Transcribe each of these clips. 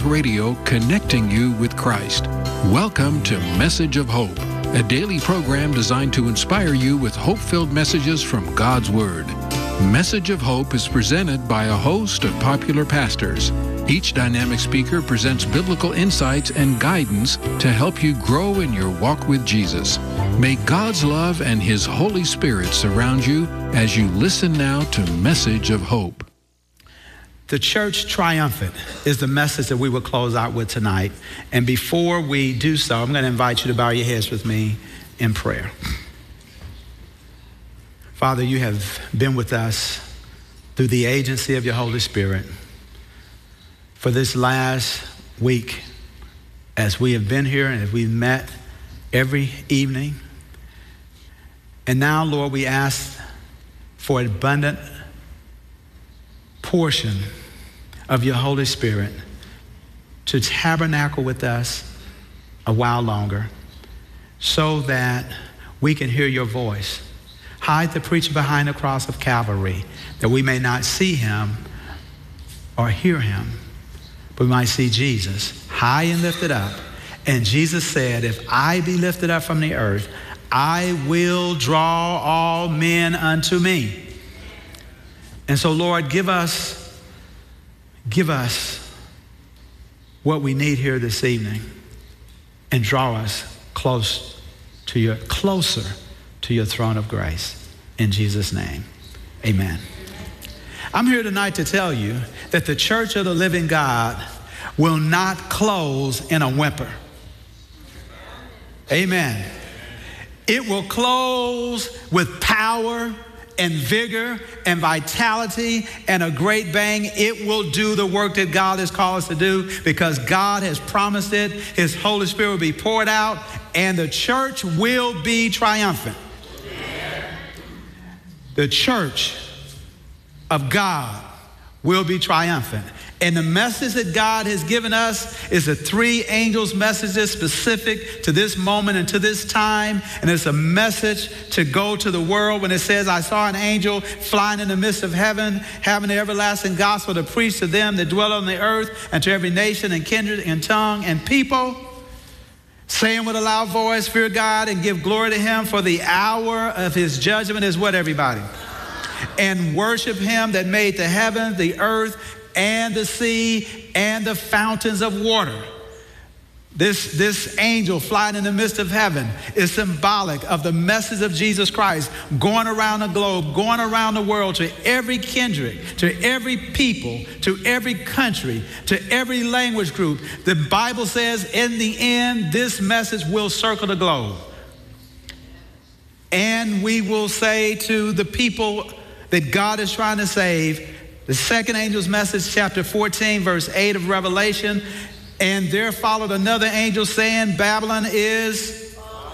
Radio, connecting you with Christ. Welcome to Message of Hope, a daily program designed to inspire you with hope-filled messages from God's Word. Message of Hope is presented by a host of popular pastors. Each dynamic speaker presents biblical insights and guidance to help you grow in your walk with Jesus. May God's love and His Holy Spirit surround you as you listen now to Message of Hope. The church triumphant is the message that we will close out with tonight. And before we do so, I'm going to invite you to bow your heads with me in prayer. Father, you have been with us through the agency of your Holy Spirit for this last week as we have been here and as we've met every evening. And now, Lord, we ask for an abundant portion of your Holy Spirit to tabernacle with us a while longer so that we can hear your voice. Hide the preacher behind the cross of Calvary, that we may not see him or hear him, but we might see Jesus high and lifted up. And Jesus said, if I be lifted up from the earth, I will draw all men unto me. And so, Lord, give us what we need here this evening and draw us closer to your throne of grace. In Jesus' name, amen. I'm here tonight to tell you that the Church of the Living God will not close in a whimper. Amen. It will close with power and vigor and vitality and a great bang. It will do the work that God has called us to do because God has promised it. His Holy Spirit will be poured out and the church will be triumphant. The church of God will be triumphant. And the message that God has given us is the three angels' messages specific to this moment and to this time. And it's a message to go to the world when it says, I saw an angel flying in the midst of heaven, having the everlasting gospel to preach to them that dwell on the earth and to every nation and kindred and tongue and people, saying with a loud voice, fear God and give glory to him, for the hour of his judgment is what, everybody? And worship him that made the heaven, the earth, and the sea, and the fountains of water. This angel flying in the midst of heaven is symbolic of the message of Jesus Christ going around the globe, going around the world to every kindred, to every people, to every country, to every language group. The Bible says in the end, this message will circle the globe. And we will say to the people that God is trying to save, the second angel's message, chapter 14, verse 8 of Revelation, and there followed another angel saying, Babylon is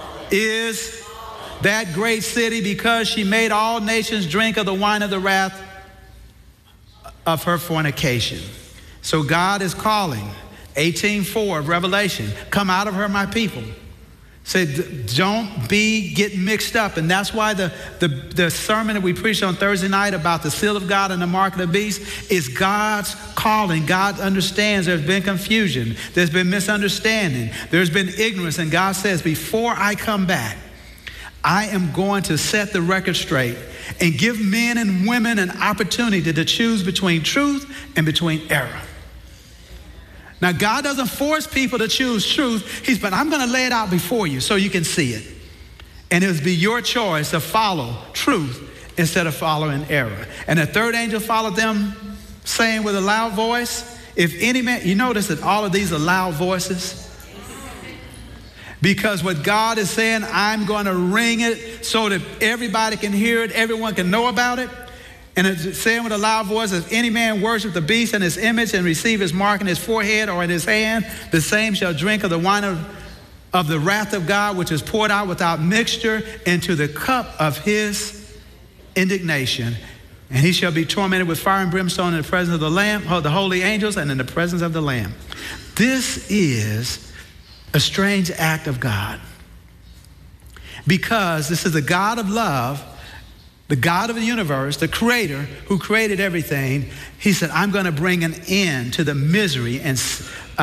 that great city because she made all nations drink of the wine of the wrath of her fornication. So God is calling, 18:4 of Revelation, come out of her, my people. Said, don't get mixed up. And that's why the sermon that we preached on Thursday night about the seal of God and the mark of the beast is God's calling. God understands there's been confusion. There's been misunderstanding. There's been ignorance. And God says, before I come back, I am going to set the record straight and give men and women an opportunity to choose between truth and between error. Now, God doesn't force people to choose truth. But I'm going to lay it out before you so you can see it. And it will be your choice to follow truth instead of following error. And the third angel followed them, saying with a loud voice, if any man, you notice that all of these are loud voices? Because what God is saying, I'm going to ring it so that everybody can hear it, everyone can know about it. And it's saying with a loud voice, if any man worship the beast and his image and receive his mark in his forehead or in his hand, the same shall drink of the wine of the wrath of God, which is poured out without mixture into the cup of his indignation. And he shall be tormented with fire and brimstone in the presence of the Lamb, the holy angels, and in the presence of the Lamb. This is a strange act of God, because this is the God of love, the God of the universe, the creator who created everything. He said, I'm going to bring an end to the misery and